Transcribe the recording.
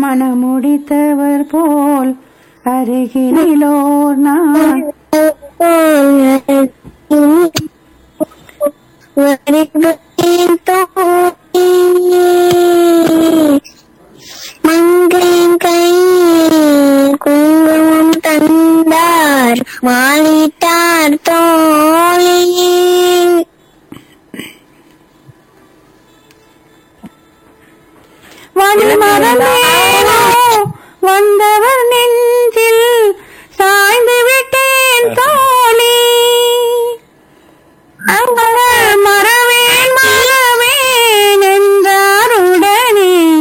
மனமுடித்தவர் போல் அருகிலோர் நான் மங்கையின் கை குங்குமம் தந்தார் மாளிட்டார் தோழி வழிமறந்தேனோ வந்த